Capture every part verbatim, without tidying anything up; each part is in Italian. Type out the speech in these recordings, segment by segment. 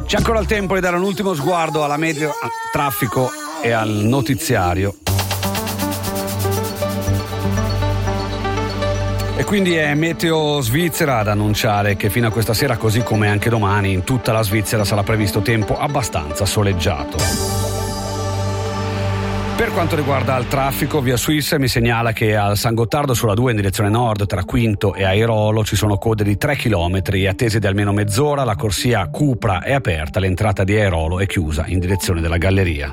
C'è ancora il tempo di dare un ultimo sguardo alla meteo, al traffico e al notiziario. E quindi è Meteo Svizzera ad annunciare che fino a questa sera, così come anche domani, in tutta la Svizzera sarà previsto tempo abbastanza soleggiato. Per quanto riguarda il traffico, Via Suisse mi segnala che al San Gottardo sulla due in direzione nord tra Quinto e Airolo ci sono code di tre chilometri e attese di almeno mezz'ora. La corsia Cupra è aperta, l'entrata di Airolo è chiusa in direzione della galleria.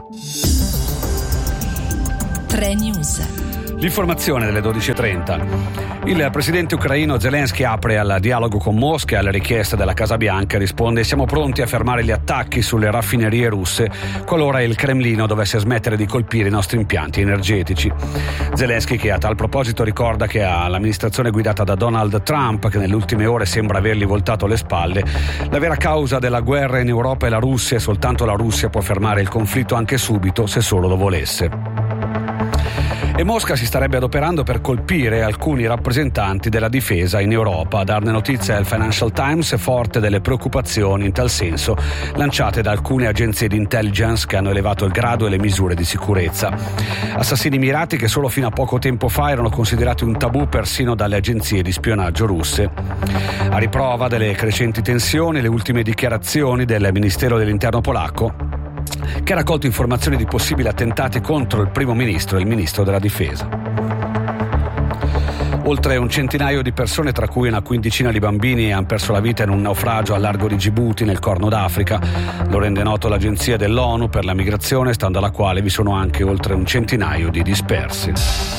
tre News. L'informazione delle dodici e trenta. Il presidente ucraino Zelensky apre al dialogo con Mosca e alle richieste della Casa Bianca risponde: siamo pronti a fermare gli attacchi sulle raffinerie russe qualora il Cremlino dovesse smettere di colpire i nostri impianti energetici. Zelensky, che a tal proposito ricorda che all'amministrazione guidata da Donald Trump, che nelle ultime ore sembra avergli voltato le spalle, la vera causa della guerra in Europa è la Russia e soltanto la Russia può fermare il conflitto anche subito se solo lo volesse. E Mosca si starebbe adoperando per colpire alcuni rappresentanti della difesa in Europa. A darne notizia è il Financial Times, forte delle preoccupazioni in tal senso lanciate da alcune agenzie di intelligence che hanno elevato il grado e le misure di sicurezza. Assassini mirati che solo fino a poco tempo fa erano considerati un tabù persino dalle agenzie di spionaggio russe. A riprova delle crescenti tensioni, le ultime dichiarazioni del Ministero dell'Interno polacco, che ha raccolto informazioni di possibili attentati contro il primo ministro e il ministro della difesa. Oltre un centinaio di persone, tra cui una quindicina di bambini, hanno perso la vita in un naufragio a largo di Gibuti nel Corno d'Africa. Lo rende noto l'agenzia dell'ONU per la migrazione, stando alla quale vi sono anche oltre un centinaio di dispersi.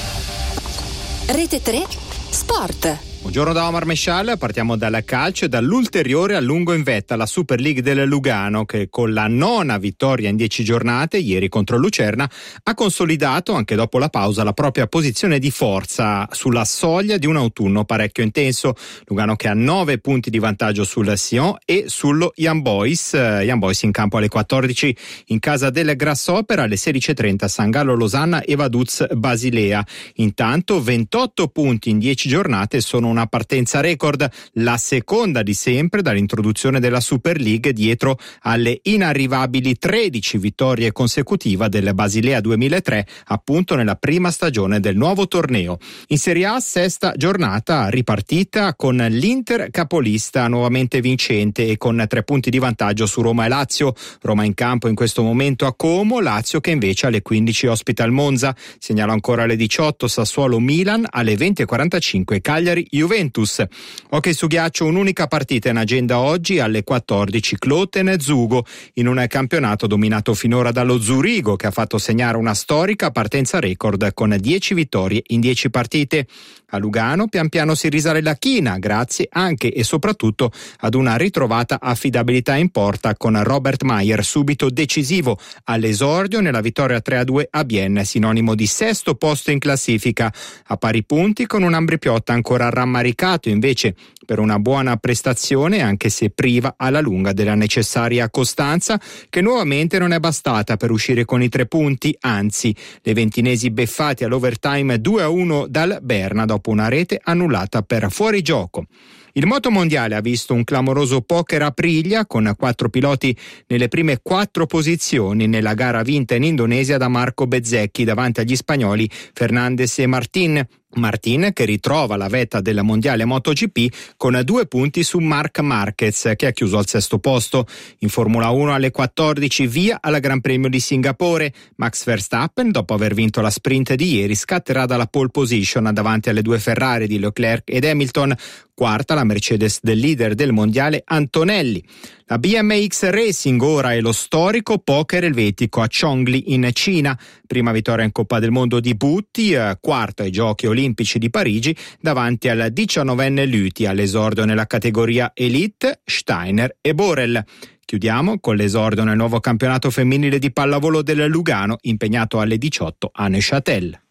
Rete tre Sport. Buongiorno da Omar Mescial, partiamo dal calcio e dall'ulteriore allungo in vetta alla Super League del Lugano, che con la nona vittoria in dieci giornate ieri contro Lucerna ha consolidato anche dopo la pausa la propria posizione di forza sulla soglia di un autunno parecchio intenso. Lugano che ha nove punti di vantaggio sul Sion e sullo Young Boys. Young Boys in campo alle quattordici in casa del Grasshopper, alle sedici e trenta San Gallo Losanna e Vaduz Basilea. Intanto ventotto punti in dieci giornate sono una partenza record, la seconda di sempre dall'introduzione della Super League, dietro alle inarrivabili tredici vittorie consecutive del Basilea duemilatré, appunto nella prima stagione del nuovo torneo. In Serie A, sesta giornata ripartita con l'Inter capolista nuovamente vincente e con tre punti di vantaggio su Roma e Lazio. Roma in campo in questo momento a Como, Lazio che invece alle quindici ospita il Monza. Segnalo ancora alle diciotto Sassuolo Milan, alle venti e quarantacinque Cagliari Juventus. Hockey su ghiaccio, un'unica partita in agenda oggi alle quattordici Kloten Zugo, in un campionato dominato finora dallo Zurigo, che ha fatto segnare una storica partenza record con dieci vittorie in dieci partite. A Lugano pian piano si risale la china, grazie anche e soprattutto ad una ritrovata affidabilità in porta, con Robert Mayer subito decisivo all'esordio nella vittoria tre a due a Bienne, sinonimo di sesto posto in classifica, a pari punti con un Ambrì-Piotta ancora rammaricato invece per una buona prestazione, anche se priva alla lunga della necessaria costanza, che nuovamente non è bastata per uscire con i tre punti, anzi le ventinesi beffati all'overtime due a uno dal Berna dopo una rete annullata per fuorigioco. Il motomondiale ha visto un clamoroso poker a Aprilia, con quattro piloti nelle prime quattro posizioni nella gara vinta in Indonesia da Marco Bezzecchi davanti agli spagnoli Fernandez e Martin. Martin che ritrova la vetta del mondiale MotoGP con due punti su Marc Marquez, che ha chiuso al sesto posto. In Formula uno alle quattordici via alla Gran Premio di Singapore. Max Verstappen, dopo aver vinto la sprint di ieri, scatterà dalla pole position davanti alle due Ferrari di Leclerc ed Hamilton. Quarta la Mercedes del leader del mondiale Antonelli. La B M X Racing ora è lo storico poker elvetico a Chongli in Cina. Prima vittoria in Coppa del Mondo di Butti, eh, quarto ai Giochi Olimpici di Parigi davanti al diciannovenne Lüthi, all'esordio nella categoria Elite, Steiner e Borel. Chiudiamo con l'esordio nel nuovo campionato femminile di pallavolo del Lugano, impegnato alle diciotto a Neuchâtel.